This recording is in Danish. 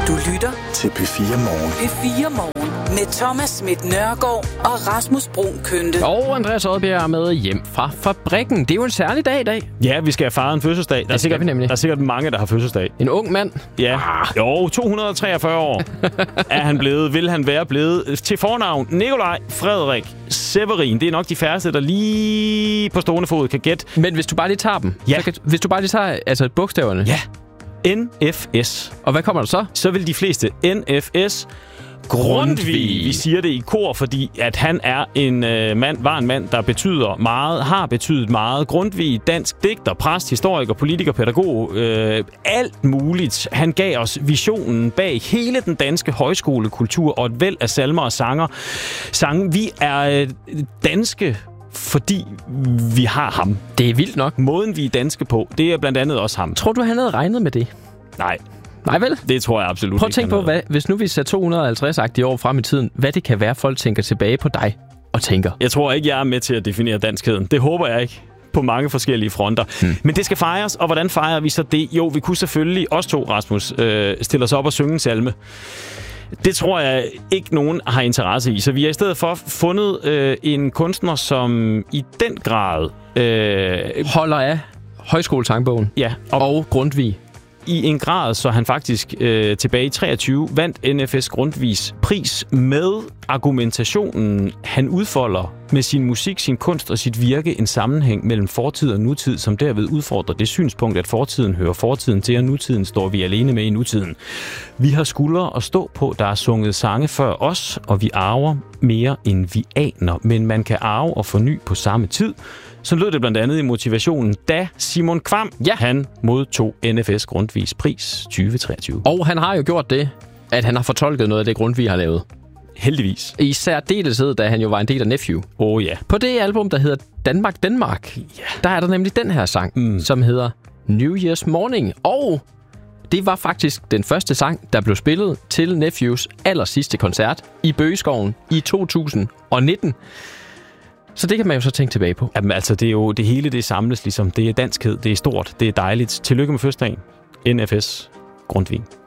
Du lytter til P4 Morgen. P4 Morgen med Thomas Schmidt Nørgaard og Rasmus Bruun Kønte. Og Andreas Oddbjerg er med hjem fra fabrikken. Det er jo en særlig dag i dag. Ja, vi skal have fejret en fødselsdag. Der er sikkert mange, der har fødselsdag. En ung mand. Ja, jo, 243 år er han blevet, vil han være blevet. Til fornavn Nikolaj Frederik Severin. Det er nok de færreste, der lige på stående fod kan gætte. Men hvis du bare lige tager dem. Ja. Hvis du bare lige tager altså bogstaverne. Ja. NFS. Og hvad kommer der så? Så vil de fleste NFS Grundtvig. Vi siger det i kor, fordi at han er var en mand, der betyder meget, har betydet meget. Grundtvig, dansk digter, præst, historiker, politiker, pædagog, alt muligt. Han gav os visionen bag hele den danske højskolekultur og et væld af salmer og sange. Vi er danske, fordi vi har ham. Det er vildt nok. Måden, vi er danske på, det er blandt andet også ham. Tror du, han havde regnet med det? Nej vel? Det tror jeg absolut ikke. Prøv at tænke på, hvis nu vi ser 250-agtige år frem i tiden, hvad det kan være, folk tænker tilbage på dig og tænker. Jeg tror ikke, jeg er med til at definere danskheden. Det håber jeg ikke. På mange forskellige fronter. Men det skal fejres, og hvordan fejrer vi så det? Jo, vi kunne selvfølgelig, os to, Rasmus, stille os op og synge en salme. Det tror jeg ikke nogen har interesse i. Så vi har i stedet for fundet en kunstner, som i den grad holder af højskolesangbogen. Ja, og Grundtvig. I en grad, så han faktisk tilbage i 23 vandt NFS Grundtvigs pris med argumentationen. Han udfolder med sin musik, sin kunst og sit virke en sammenhæng mellem fortid og nutid, som derved udfordrer det synspunkt, at fortiden hører fortiden til, og nutiden står vi alene med i nutiden. Vi har skuldre at stå på, der er sunget sange før os, og vi arver mere end vi aner, men man kan arve og forny på samme tid. Så lød det blandt andet i motivationen, da Simon Kvam, han modtog NFS Grundtvigs pris 2023. Og han har jo gjort det, at han har fortolket noget af det, Grundtvig har lavet. Heldigvis. I særdeleshed, da han jo var en del af Nephew. Ja. På det album, der hedder Danmark, der er der nemlig den her sang, som hedder New Year's Morning. Og det var faktisk den første sang, der blev spillet til Nephews allersidste koncert i Bøgeskoven i 2019. Så det kan man jo så tænke tilbage på. Jamen altså, det er jo det hele, det samles ligesom. Det er danskhed, det er stort, det er dejligt. Tillykke med fødselsdagen. NFS Grundtvig.